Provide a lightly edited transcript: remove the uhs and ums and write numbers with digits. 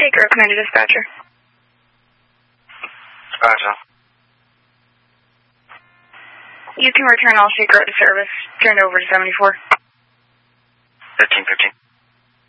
Shake Road, Commander Dispatcher. Roger. You can return all Shake Road to service. Turn over to 74. 1515.